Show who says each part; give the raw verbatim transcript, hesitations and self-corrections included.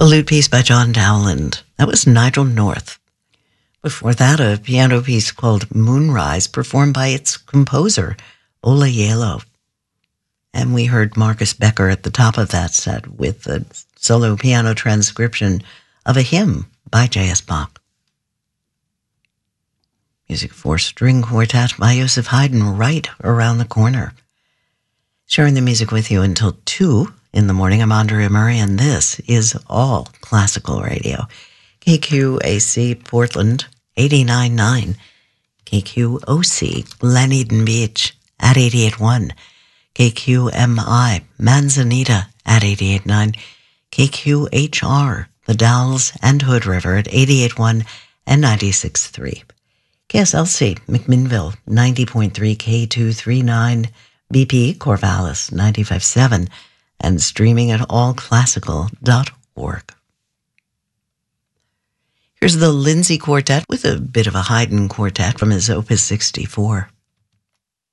Speaker 1: A lute piece by John Dowland. That was Nigel North. Before that, a piano piece called Moonrise, performed by its composer, Ola Yalo. And we heard Marcus Becker at the top of that set with a solo piano transcription of a hymn by J S Bach. Music for string quartet by Joseph Haydn right around the corner. Sharing the music with you until two in the morning. I'm Andrea Murray, and this is All Classical Radio. K Q A C Portland, eighty-nine point nine. K Q O C Glen Eden Beach at eighty-eight point one. K Q M I Manzanita at eighty-eight point nine. K Q H R The Dalles and Hood River at eighty-eight point one and ninety-six point three. K S L C McMinnville ninety point three, K two thirty-nine. B P Corvallis ninety-five point seven, and streaming at all classical dot org. Here's the Lindsay Quartet with a bit of a Haydn quartet from his Opus sixty-four.